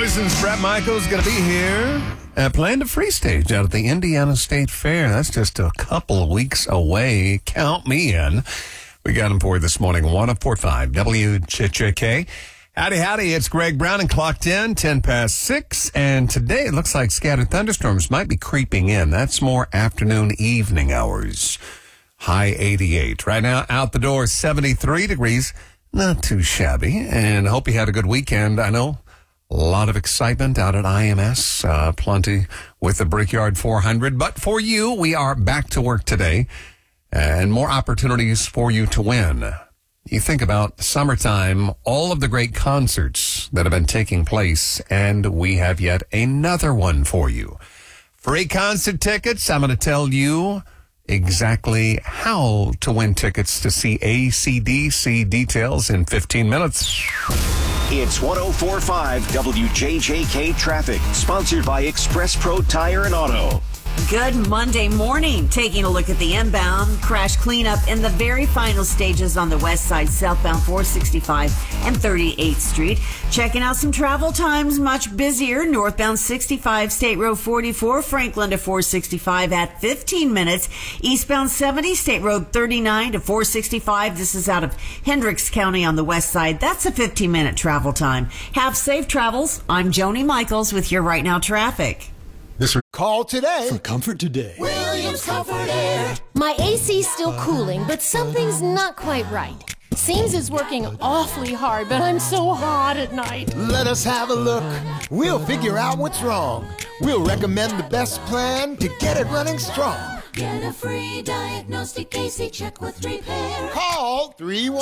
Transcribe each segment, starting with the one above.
Citizens, Brett Michaels going to be here playing the free stage out at the Indiana State Fair. That's just a couple of weeks away. Count me in. We got him for you this morning, 104.5 WJJK. Howdy, it's Greg Brown and clocked in 10 past 6. And today it looks like scattered thunderstorms might be creeping in. That's more afternoon, evening hours. High 88. Right now, out the door, 73 degrees. Not too shabby. And I hope you had a good weekend. I know a lot of excitement out at IMS. Plenty with the Brickyard 400. But for you, we are back to work today. And more opportunities for you to win. You think about summertime, all of the great concerts that have been taking place, and we have yet another one for you. Free concert tickets. I'm going to tell you exactly how to win tickets to see AC/DC. Details in 15 minutes. It's 104.5 WJJK Traffic, sponsored by Express Pro Tire and Auto. Good Monday morning. Taking a look at the inbound crash cleanup in the very final stages on the west side, southbound 465 and 38th Street. Checking out some travel times, much busier. Northbound 65, State Road 44, Franklin to 465 at 15 minutes. Eastbound 70, State Road 39 to 465. This is out of Hendricks County on the west side. That's a 15-minute travel time. Have safe travels. I'm Joni Michaels with your Right Now Traffic. Call today for Comfort Today. Williams Comfort Air. My AC's still cooling, but something's not quite right. Seems it's working awfully hard, but I'm so hot at night. Let us have a look. We'll figure out what's wrong. We'll recommend the best plan to get it running strong. Get a free diagnostic AC check with repair. Call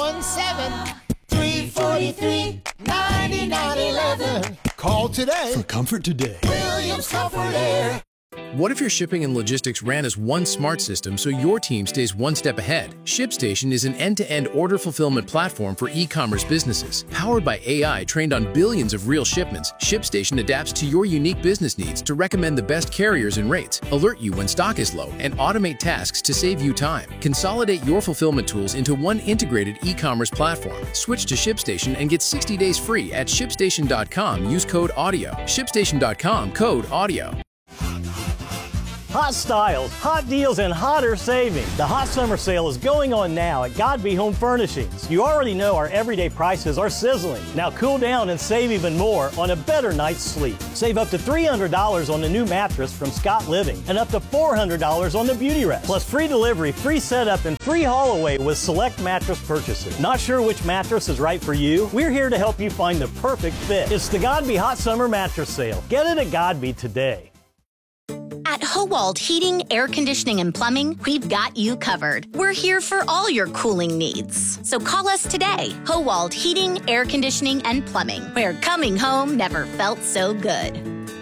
317-343-9911. Call today for Comfort Today. Williams Comfort Air. What if your shipping and logistics ran as one smart system so your team stays one step ahead? ShipStation is an end-to-end order fulfillment platform for e-commerce businesses. Powered by AI trained on billions of real shipments, ShipStation adapts to your unique business needs to recommend the best carriers and rates, alert you when stock is low, and automate tasks to save you time. Consolidate your fulfillment tools into one integrated e-commerce platform. Switch to ShipStation and get 60 days free at ShipStation.com. Use code AUDIO. ShipStation.com, code AUDIO. Hot styles, hot deals, and hotter savings. The hot summer sale is going on now at Godby Home Furnishings. You already know our everyday prices are sizzling. Now cool down and save even more on a better night's sleep. Save up to $300 on the new mattress from Scott Living and up to $400 on the Beauty Rest. Plus free delivery, free setup, and free haul away with select mattress purchases. Not sure which mattress is right for you? We're here to help you find the perfect fit. It's the Godby Hot Summer Mattress Sale. Get it at Godby today. At Howald Heating, Air Conditioning, and Plumbing, we've got you covered. We're here for all your cooling needs. So call us today. Howald Heating, Air Conditioning, and Plumbing, where coming home never felt so good.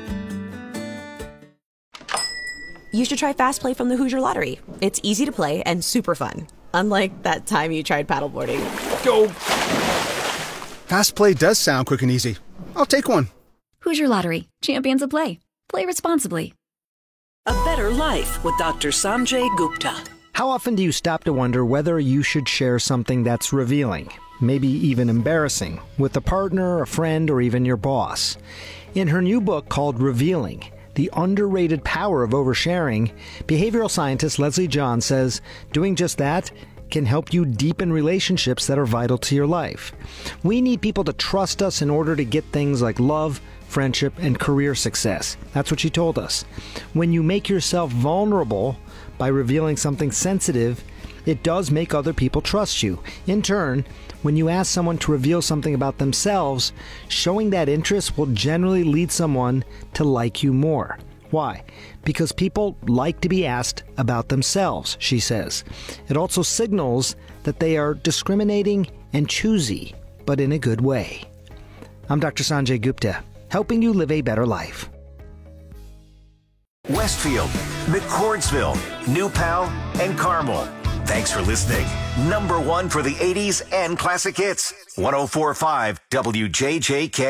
You should try Fast Play from the Hoosier Lottery. It's easy to play and super fun. Unlike that time you tried paddleboarding. Go! Fast Play does sound quick and easy. I'll take one. Hoosier Lottery. Champions of play. Play responsibly. A Better Life with Dr. Sanjay Gupta. How often do you stop to wonder whether you should share something that's revealing, maybe even embarrassing, with a partner, a friend, or even your boss? In her new book called Revealing, The Underrated Power of Oversharing, behavioral scientist Leslie John says doing just that can help you deepen relationships that are vital to your life. We need people to trust us in order to get things like love, friendship, and career success. That's what she told us. When you make yourself vulnerable by revealing something sensitive, it does make other people trust you. In turn, when you ask someone to reveal something about themselves, showing that interest will generally lead someone to like you more. Why? Because people like to be asked about themselves, she says. It also signals that they are discriminating and choosy, but in a good way. I'm Dr. Sanjay Gupta, helping you live a better life. Westfield, McCordsville, New Pal, and Carmel. Thanks for listening. Number one for the 80s and classic hits. 104.5 WJJK.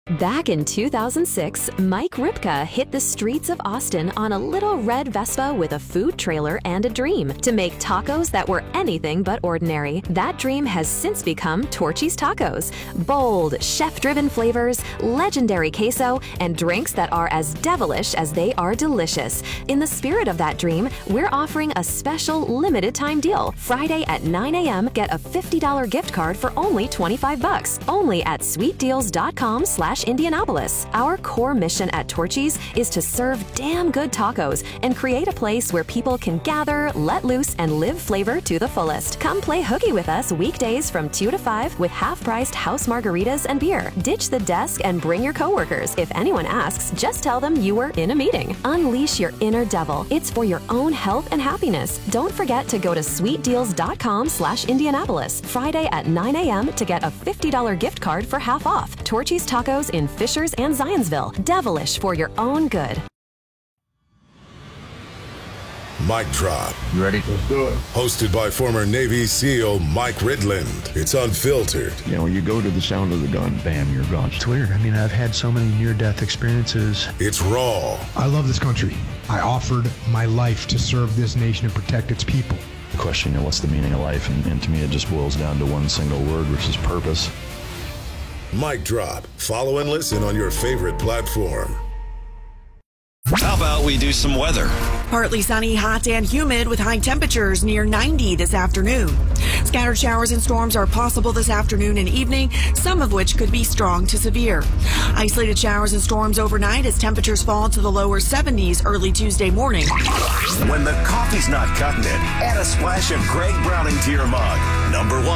Back in 2006, Mike Ripka hit the streets of Austin on a little red Vespa with a food trailer and a dream to make tacos that were anything but ordinary. That dream has since become Torchy's Tacos. Bold, chef-driven flavors, legendary queso, and drinks that are as devilish as they are delicious. In the spirit of that dream, we're offering a special limited-time deal. Friday at 9 a.m., get a $50 gift card for only $25. Only at sweetdeals.com/Indianapolis. Our core mission at Torchy's is to serve damn good tacos and create a place where people can gather, let loose, and live flavor to the fullest. Come play hooky with us weekdays from 2 to 5 with half-priced house margaritas and beer. Ditch the desk and bring your coworkers. If anyone asks, just tell them you were in a meeting. Unleash your inner devil. It's for your own health and happiness. Don't forget to go to sweetdeals.com/Indianapolis Friday at 9 a.m. to get a $50 gift card for half off. Torchy's Tacos in Fishers and Zionsville. Devilish for your own good. Mic Drop. You ready? Let's do it. Hosted by former Navy SEAL Mike Ridland. It's unfiltered. You know, when you go to the sound of the gun, bam, you're gone. It's weird. I mean, I've had so many near-death experiences. It's raw. I love this country. I offered my life to serve this nation and protect its people. The question, what's the meaning of life? And to me, it just boils down to one single word, which is purpose. Mic Drop. Follow and listen on your favorite platform. How about we do some weather? Partly sunny, hot and humid with high temperatures near 90 this afternoon. Scattered showers and storms are possible this afternoon and evening, some of which could be strong to severe. Isolated showers and storms overnight as temperatures fall to the lower 70s early Tuesday morning. When the coffee's not cutting it, add a splash of Greg Browning to your mug. Number 1.